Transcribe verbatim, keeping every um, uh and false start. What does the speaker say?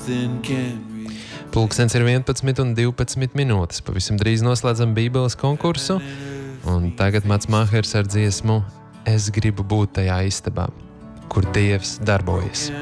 nothing can reach. Pulkstens ir vienpadsmit un divpadsmit minūtes. Pavisam drīz noslēdzam Bībeles konkursu. Un tagad Mats Mahers ar dziesmu Es gribu būt tajā istabā, kur Dievs darbojas.